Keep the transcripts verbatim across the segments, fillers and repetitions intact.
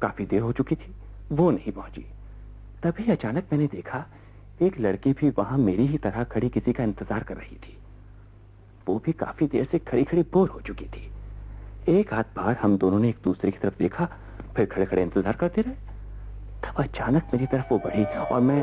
काफी देर हो चुकी थी, वो नहीं पहुंची। तभी अचानक मैंने देखा एक लड़की भी वहां मेरी ही तरह खड़ी किसी का इंतजार कर रही थी। वो भी काफी देर से खड़ी खड़ी बोर हो चुकी थी। एक आध बार हम दोनों ने एक दूसरे की तरफ देखा, फिर खड़े खड़े इंतजार करते रहे। तब अचानक मेरी तरफ वो बढ़ी और मैं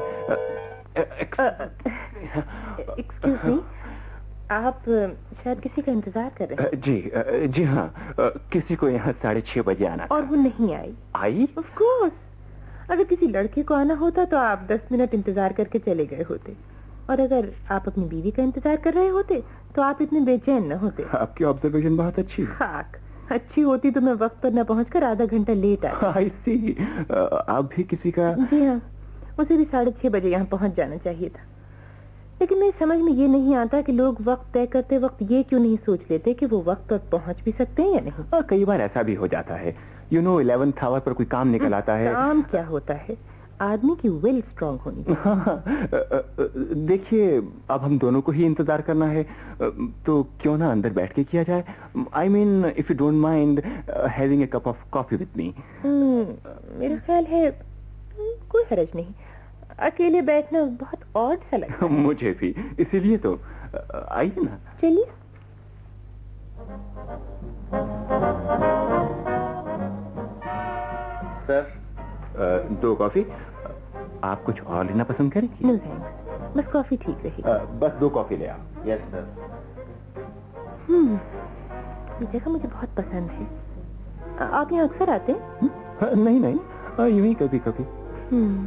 एक्सक्यूज मी, आप शायद किसी का इंतजार कर रहे हैं? जी जी हाँ, किसी को यहाँ साढ़े छह बजे आना था। और वो नहीं आई? आई? Of course. अगर किसी लड़के को आना होता तो आप दस मिनट इंतजार करके चले गए होते, और अगर आप अपनी बीवी का इंतजार कर रहे होते तो आप इतने बेचैन न होते। आपकी ऑब्जर्वेशन बहुत अच्छी है। खाक, अच्छी होती तो मैं वक्त पर न पहुंचकर आधा घंटा लेट आती। आई सी। आप भी किसी का? जी हाँ, उसे भी साढ़े छह बजे यहाँ पहुंच जाना चाहिए था। लेकिन मेरी समझ में ये नहीं आता कि लोग वक्त तय करते वक्त ये क्यों नहीं सोच लेते कि वो वक्त पर पहुंच भी सकते हैं या नहीं। आ, कई बार ऐसा भी हो जाता है। यू नो, इलेवेंथ आवर पर कोई काम निकल आता है। काम क्या होता है, आदमी की विल स्ट्रांग होनी चाहिए। हाँ, देखिए अब हम दोनों को ही इंतजार करना है, तो क्यों ना अंदर बैठ के किया जाए। I mean if you don't mind having a cup of coffee with me. मेरा ख्याल है कोई हर्ज नहीं, अकेले बैठना बहुत ऑड सा लगता है। मुझे भी, इसीलिए तो आइए ना। चलिए। सर, दो कॉफी। आप कुछ और लेना पसंद करेंगी? नो थैंक्स, बस कॉफी ठीक रही। बस दो कॉफी ले आओ। Yes sir. हम्म, ये जगह मुझे बहुत पसंद है। आप यहाँ अक्सर आते हैं? नहीं नहीं, यूं ही कभी कभी। हम्म।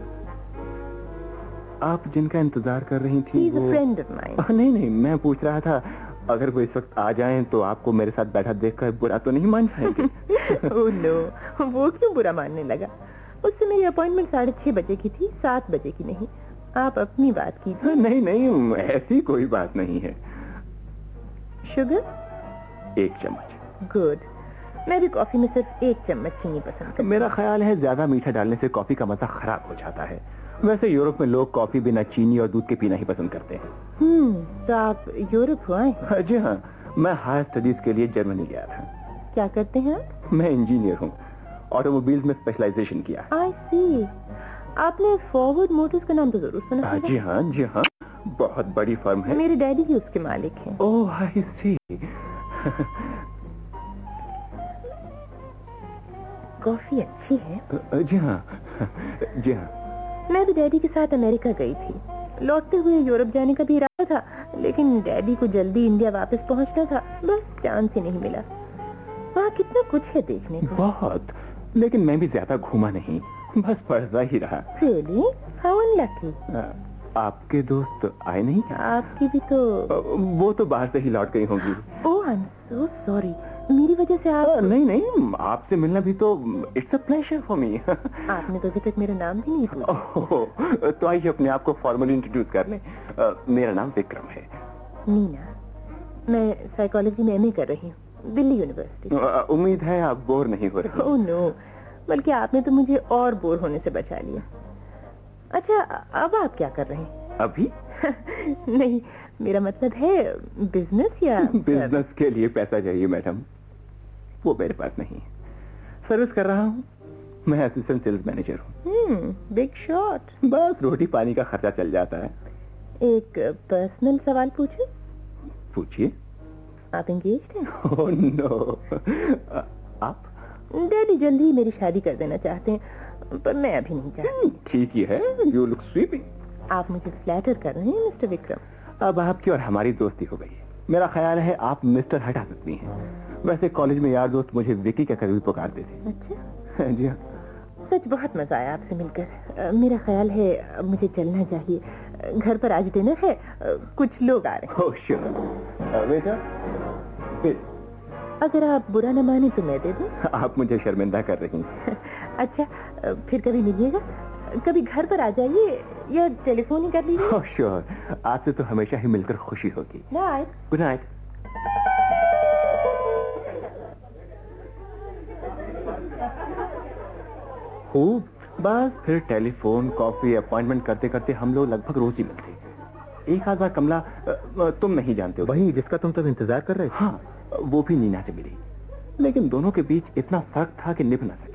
आप जिनका इंतजार कर रही थी वो... फ्रेंड ऑफ माइन। नहीं नहीं, मैं पूछ रहा था अगर वो इस वक्त आ जाएं तो आपको मेरे साथ बैठा देखकर बुरा तो नहीं मान जाएंगे? ओह नो, वो क्यों बुरा मानने लगा? उससे मेरी अपॉइंटमेंट साढ़े छह बजे की थी, सात बजे की नहीं। आप अपनी बात कीजिए। नहीं नहीं, ऐसी कोई बात नहीं है। शुगर? एक चम्मच। गुड। मैं भी कॉफी में सिर्फ एक चम्मच चीनी पसंद करती हूँ। मेरा ख्याल है ज्यादा मीठा डालने से कॉफी का मजा खराब हो जाता है। वैसे यूरोप में लोग कॉफी बिना चीनी और दूध के पीना ही पसंद करते हैं। हम्म, तो आप यूरोप हुए? जी हाँ, मैं हायर स्टडीज के लिए जर्मनी गया था। क्या करते हैं आप? मैं इंजीनियर हूँ, ऑटोमोबाइल्स में स्पेशलाइजेशन किया। आई सी। आपने फॉरवर्ड मोटर्स का नाम तो जरूर सुना है। जी हाँ जी हाँ, बहुत बड़ी फर्म है। मेरे डैडी ही उसके मालिक हैं। ओह आई सी। कॉफी अच्छी है। जी हाँ जी हाँ। मैं भी डैडी के साथ अमेरिका गई थी। लौटते हुए यूरोप जाने का भी इरादा था, लेकिन डैडी को जल्दी इंडिया वापस पहुंचना था, बस चांस ही नहीं मिला। वहाँ कितना कुछ है देखने को। बहुत, लेकिन मैं भी ज्यादा घूमा नहीं, बस पढ़ता ही रहा। Really? How unlucky. आपके दोस्त आए नहीं? आपकी भी तो वो तो बाहर से ही लौट गई होंगी। ओह आई एम सो सॉरी, मेरी वजह से आप... नहीं नहीं, आपसे मिलना भी तो it's a pleasure for me. आपने तो अभी तक मेरा नाम भी नहीं पूछा। तो आइए अपने आप को फॉर्मली इंट्रोड्यूस कर लें। मेरा नाम विक्रम है। नीना, मैं साइकोलॉजी में एमए कर रही हूँ, दिल्ली यूनिवर्सिटी। उम्मीद है आप बोर नहीं हो रही। ओह नो, बल्कि आपने तो मुझे और बोर होने से बचा लिया। अच्छा, अब आप क्या कर रहे हैं? अभी? नहीं, मेरा मतलब है बिजनेस या... बिजनेस के लिए पैसा चाहिए मैडम, वो मेरे पास नहीं है। सर्विस कर रहा हूँ, मैं असिस्टेंट सेल्स मैनेजर हूँ। Big shot. बस रोटी पानी का खर्चा चल जाता है। एक पर्सनल सवाल पूछूं? पूछिए। आप एंगेज्ड हैं? Oh no. आप? डैडी जल्दी ही मेरी शादी कर देना चाहते हैं, पर मैं अभी नहीं चाहती। ठीक ही है, यू लुक स्वीपिंग। आप मुझे फ्लैटर कर रहे हैं मिस्टर विक्रम। अब आपकी और हमारी दोस्ती हो गई है। मेरा ख्याल है आप मिस्टर हटा सकती हैं। वैसे कॉलेज में यार दोस्त मुझे विकी कहकर भी पुकारते थे। अच्छा? जी हाँ। सच बहुत मजा आया आपसे मिलकर। मेरा ख्याल है मुझे चलना चाहिए, घर पर आज डिनर है, कुछ लोग आ रहे हैं। Oh sure. वेटर, अगर आप बुरा न माने तो मैं दे दूं। आप मुझे शर्मिंदा कर रही हैं। अच्छा, फिर कभी मिलिएगा, कभी घर पर आ जाइए या टेलीफोन ही कर लीजिए। ओह श्योर, आपसे तो हमेशा ही मिलकर खुशी होगी। नाइट। Good night. खूब, बस फिर टेलीफोन, कॉफी, अपॉइंटमेंट करते करते हम लोग लगभग रोज ही मिलते। एक आध बार कमला, तुम नहीं जानते हो, वही जिसका तुम तब इंतजार कर रहे थे। हाँ, वो भी नीना से मिली, लेकिन दोनों के बीच इतना फर्क था कि निभ ना सके।